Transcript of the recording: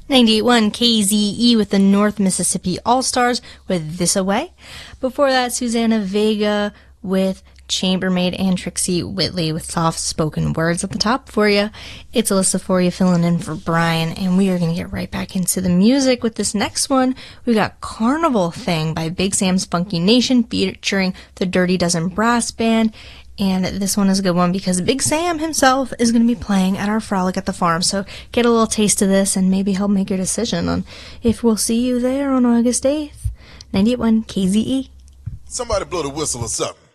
98.1 KZE with the North Mississippi All-Stars with This Away. Before that, Susanna Vega with Chambermaid and Trixie Whitley with soft-spoken words at the top for you. It's Alyssa for you, filling in for Brian, and we are going to get right back into the music with this next one. We got Carnival Thing by Big Sam's Funky Nation featuring the Dirty Dozen Brass Band. And this one is a good one because Big Sam himself is going to be playing at our Frolic at the Farm. So get a little taste of this and maybe help make your decision on if we'll see you there on August 8th. 98.1 KZE. Somebody blow the whistle or something.